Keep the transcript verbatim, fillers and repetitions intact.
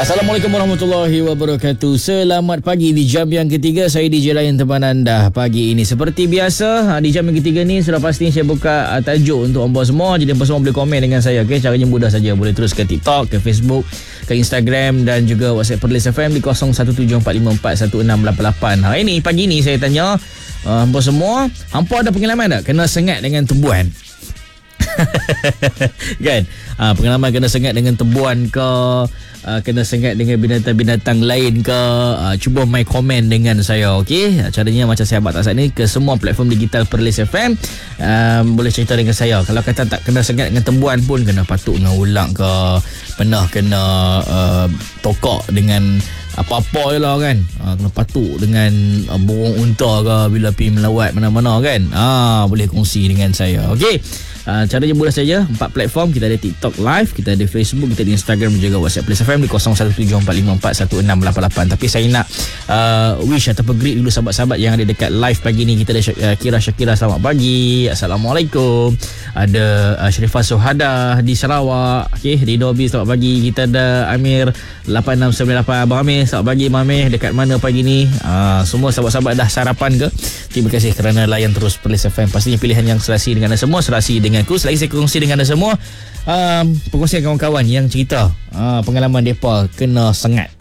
Assalamualaikum warahmatullahi wabarakatuh. Selamat pagi di jam yang ketiga. Saya D J Layan teman anda pagi ini. Seperti biasa, di jam yang ketiga ni sudah pasti saya buka uh, tajuk untuk anda semua. Jadi anda semua boleh komen dengan saya. Okay? Caranya mudah saja. Boleh terus ke TikTok, ke Facebook, ke Instagram dan juga WhatsApp Perlis F M di kosong satu tujuh empat lima empat satu enam lapan lapan. Hari ini, pagi ni saya tanya uh, anda semua, hampa ada pengalaman tak kena sengat dengan tebuan? Kan? Uh, pengalaman kena sengat dengan tebuan ke, uh, kena sengat dengan binatang-binatang lain ke, uh, cuba mai komen dengan saya. Okey, caranya macam saya buat tak saat ni ke semua platform digital Perlis F M. um, Boleh cerita dengan saya. Kalau kata tak kena sengat dengan tebuan pun, kena patuk dengan ulang ke, pernah kena uh, tokok dengan apa-apa je lah kan, ha, kena patuk dengan uh, burung unta ke bila pergi melawat mana-mana kan, ha, boleh kongsi dengan saya. Okey, uh, caranya mudah saja. Empat platform, kita ada TikTok live, kita ada Facebook, kita ada Instagram dan juga WhatsApp Perlis F M di kosong satu tujuh empat lima empat satu enam lapan lapan. Tapi saya nak uh, wish ataupun greet dulu sahabat-sahabat yang ada dekat live pagi ni. Kita ada uh, Kira Syakira, selamat pagi, Assalamualaikum. Ada uh, Sharifah Sohada di Sarawak. Okey, Rido B, selamat pagi. Kita ada Amir lapan enam sembilan lapan, Abang Amir, selamat pagi Abang Amir, dekat mana pagi ni? Uh, semua sahabat-sahabat dah sarapan ke? Terima kasih kerana layan terus Perlis F M. Pastinya pilihan yang serasi dengan anda semua, serasi denganku. Selagi saya kongsi dengan anda semua, um, perkongsian kawan-kawan yang cerita uh, pengalaman mereka kena sengat.